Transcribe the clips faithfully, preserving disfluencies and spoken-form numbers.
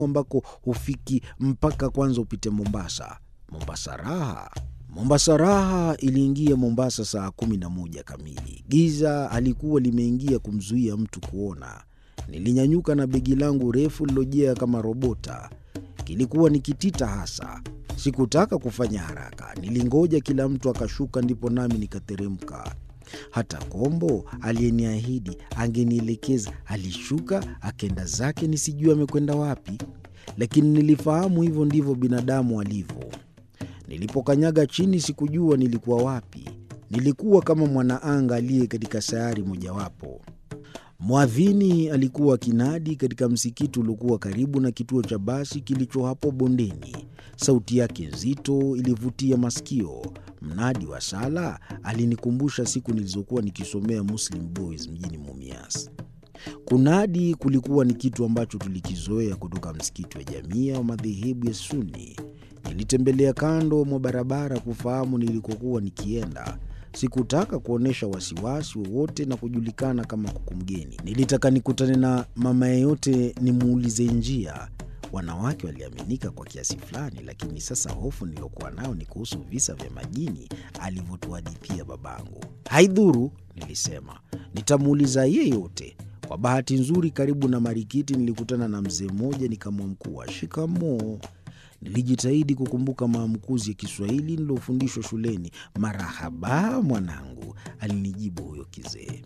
ambako hufiki mpaka kwanza upite Mombasa. Mombasa Raha. Mombasa Raha iliingia Mombasa saa kumi na moja kamili. Giza alikuwa limeingia kumzuia mtu kuona. Nilinyanyuka na begi langu refu lilojea kama robota. Kilikuwa ni kitita hasa. Sikutaka kufanya haraka. Nilingoja kila mtu akashuka ndipo nami nikateremka. Hata Kombo aliyeniahidi angenielekeza alishuka akenda zake nisijue amekwenda wapi. Lakini nilifahamu hivyo ndivyo binadamu walivyo. Nilipokanyaga chini sikujua nilikuwa wapi. Nilikuwa kama mwanaanga aliye katika sayari mojawapo. Muadhini alikuwa kinadi katika msikiti uliokuwa karibu na kituo cha basi kilicho hapo bondeni. Sauti yake nzito ilivutia masikio. Mnadi wa sala alinikumbusha siku nilizokuwa nikisomea Muslim Boys mjini Mumias. Kunadi kulikuwa ni kitu ambacho tulikizoea kutoka msikiti wa Jamia wa madhehebu ya Sunni. Nilitembelea kando mwa barabara kufahamu nilikokuwa nikienda. Sikutaka kuonesha wasiwasi wowote na kujulikana kama kuku mgeni. Nilitaka nikutane na mama yeyote nimuulize njia. Wanawake waliaminika kwa kiasi fulani, lakini sasa hofu niliyokuwa nayo ni kuhusu visa vya majini alivyotuhadithia babangu. Haidhuru, nilisema. Nitamuuliza yeyote. Kwa bahati nzuri karibu na Marikiti nilikutana na mzee mmoja nikamwamkua. Shikamoo. Nilijitahidi kukumbuka maamkuzi ya Kiswahili nilofundishwa shuleni. Marahaba mwanangu, alinijibu huyo kizee.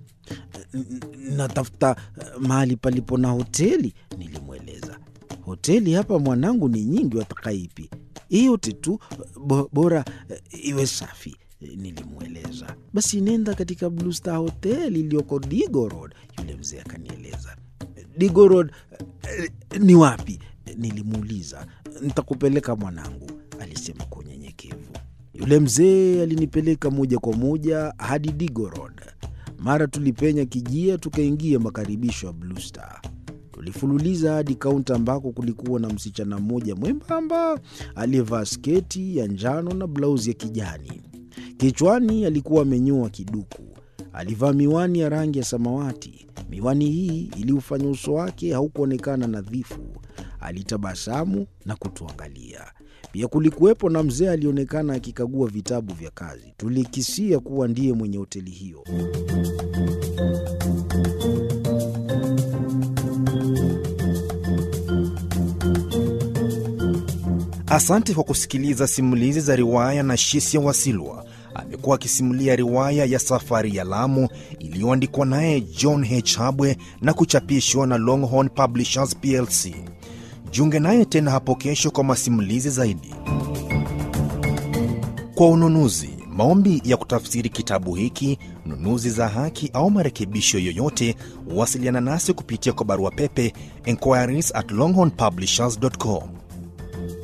Natafuta mahali palipo na hoteli, nilimweleza. Hoteli hapa mwanangu ni nyingi, wataka ipi? Yote tu bora iwe safi, nilimweleza. Basi nenda katika Blue Star Hotel iliyoko Digo Road, yule mzee akanieleza. Digo Road ni wapi? Nilimuuliza. Nitakupeleka mwanangu, alisema kwa unyenyekevu. Yule mzee alinipeleka moja kwa moja hadi Digo Road. Mara tulipenya kijia tukaingia makaribisho ya Blue Star. Tulifululiza hadi kaunta ambako kulikuwa na msichana mmoja mwembamba aliyevaa sketi ya njano na blauzi ya kijani. Kichwani alikuwa amenyoa kiduku. Alivaa miwani ya rangi ya samawati. Miwani hii iliufanya uso wake haukuonekana nadhifu. Alitabasamu na kutuangalia. Pia kulikuwepo na mzee alionekana akikagua vitabu vya kazi. Tulikisia kuwa ndiye mwenye hoteli hiyo. Asante kwa kusikiliza simulizi za riwaya na Shisia Wasilwa. Amekuwa akisimulia riwaya ya Safari ya Lamu iliyoandikwa naye John H. Habwe na kuchapishwa na Longhorn Publishers P L C. Jiunge naye tena hapo kesho kwa masimulizi zaidi. Kwa ununuzi, maombi ya kutafsiri kitabu hiki, nunuzi za haki au marekebisho yoyote, wasiliana nasi kupitia kwa barua pepe enquiries at longhorn publishers dot com.